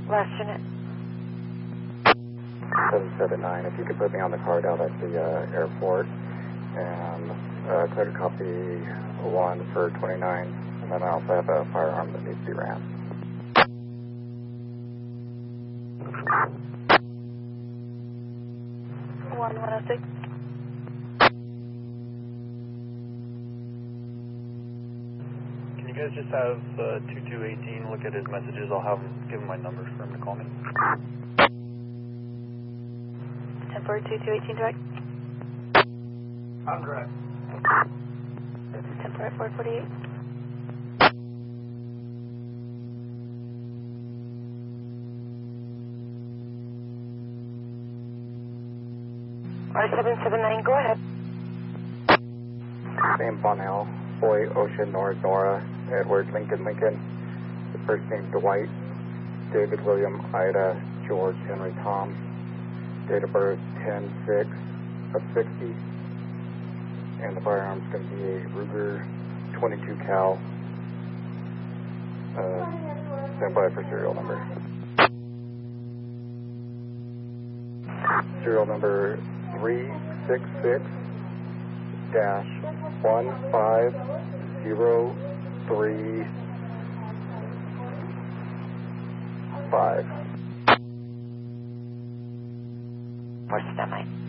Last unit. 779, if you could put me on the card out at the airport, and clear to copy 1 for 29, and then I also have a firearm that needs to be ran. One 106. Can you guys just have 2218 look at his messages? I'll have him give him my number for him to call me. 10-4, 2218 direct. I'm direct. 10-4, 448. R779, go ahead. Sam Bonnell, Boy, Ocean, Nora, Edward, Lincoln. The first name Dwight, David, William, Ida, George, Henry, Tom. Date of birth 10/6 of 60. And the firearm's going to be a Ruger 22 cal. Stand by for serial number. Serial number 366-15035. What's that, Mike?